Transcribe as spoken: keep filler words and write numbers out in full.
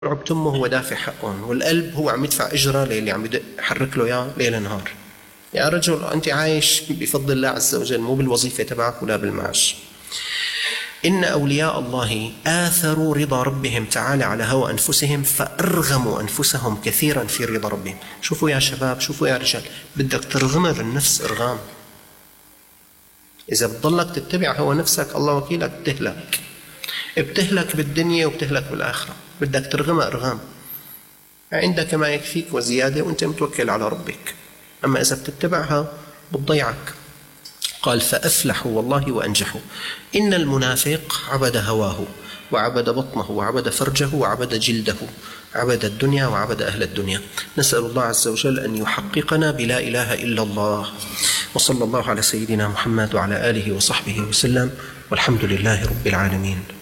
ربط امه هو دافع حقهم، والقلب هو عم يدفع اجره للي عم يحرك له اياه ليل نهار. يا رجل انت عايش بفضل الله عز وجل، مو بالوظيفه تبعك ولا بالمعاش. إن أولياء الله آثروا رضا ربهم تعالى على هوى أنفسهم فأرغموا أنفسهم كثيرا في رضا ربهم. شوفوا يا شباب، شوفوا يا رجال، بدك ترغمر النفس إرغام. إذا بتضلك تتبع هوى نفسك الله وكيلك بتهلك، بتهلك بالدنيا وبتهلك بالآخرة. بدك ترغمها إرغام، عندك ما يكفيك وزيادة وأنت متوكل على ربك. أما إذا بتتبعها بتضيعك. قال فأفلحوا والله وأنجحوا. إن المنافق عبد هواه وعبد بطنه وعبد فرجه وعبد جلده، عبد الدنيا وعبد أهل الدنيا. نسأل الله عز وجل أن يحققنا بلا إله إلا الله. وصلى الله على سيدنا محمد وعلى آله وصحبه وسلم، والحمد لله رب العالمين.